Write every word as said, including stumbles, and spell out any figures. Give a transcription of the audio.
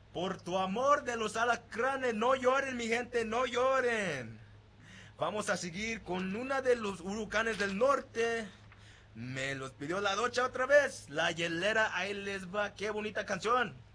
Por tu amor de los alacranes, no lloren, mi gente, no lloren. Vamos a seguir con una de los huracanes del norte. Me los pidió la docha otra vez. La hielera, ahí les va. Qué bonita canción.